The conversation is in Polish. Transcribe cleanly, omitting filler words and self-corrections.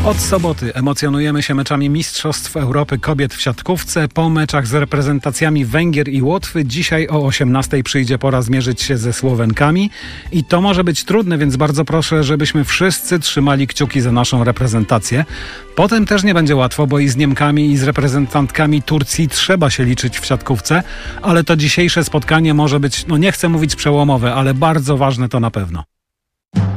Od soboty emocjonujemy się meczami Mistrzostw Europy Kobiet w siatkówce. Po meczach z reprezentacjami Węgier i Łotwy dzisiaj o 18:00 przyjdzie pora zmierzyć się ze Słowenkami. I to może być trudne, więc bardzo proszę, żebyśmy wszyscy trzymali kciuki za naszą reprezentację. Potem też nie będzie łatwo, bo i z Niemkami, i z reprezentantkami Turcji trzeba się liczyć w siatkówce, ale to dzisiejsze spotkanie może być, nie chcę mówić przełomowe, ale bardzo ważne to na pewno.